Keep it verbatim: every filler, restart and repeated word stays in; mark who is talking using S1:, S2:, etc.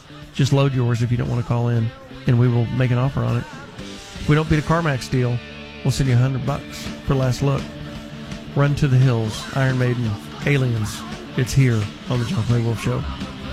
S1: Just load yours if you don't want to call in, and we will make an offer on it. If we don't beat a CarMax deal, we'll send you a hundred bucks for last look. Run to the Hills, Iron Maiden, Aliens. It's here on the John Clay Wolf Show.